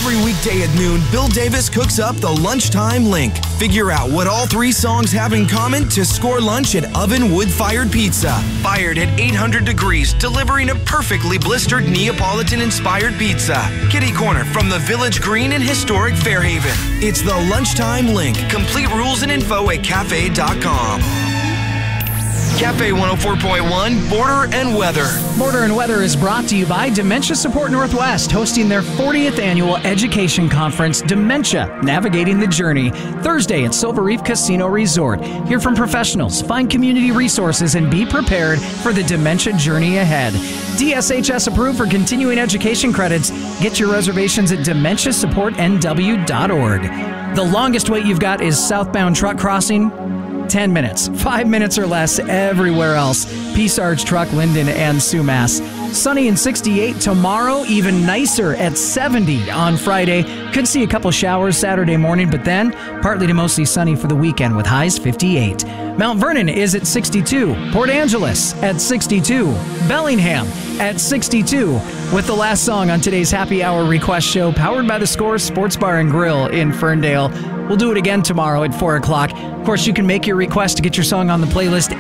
Every weekday at noon, Bill Davis cooks up the Lunchtime Link. Figure out what all 3 songs have in common to score lunch at Oven Wood-Fired Pizza. Fired at 800 degrees, delivering a perfectly blistered Neapolitan-inspired pizza. Kitty Corner from the Village Green in historic Fairhaven. It's the Lunchtime Link. Complete rules and info at cafe.com. Cafe 104.1, Border and Weather. Border and Weather is brought to you by Dementia Support Northwest, hosting their 40th annual education conference, Dementia, Navigating the Journey, Thursday at Silver Reef Casino Resort. Hear from professionals, find community resources, and be prepared for the dementia journey ahead. DSHS approved for continuing education credits. Get your reservations at dementiasupportnw.org. The longest wait you've got is southbound truck crossing. 10 minutes, 5 minutes or less everywhere else. Peace Arch Truck, Linden, and Sumas. Sunny and 68 tomorrow, even nicer at 70 on Friday. Could see a couple showers Saturday morning, but then partly to mostly sunny for the weekend with highs 58. Mount Vernon is at 62. Port Angeles at 62. Bellingham at 62. With the last song on today's Happy Hour Request Show, powered by the Score Sports Bar and Grill in Ferndale. We'll do it again tomorrow at 4 o'clock. Of course, you can make your request to get your song on the playlist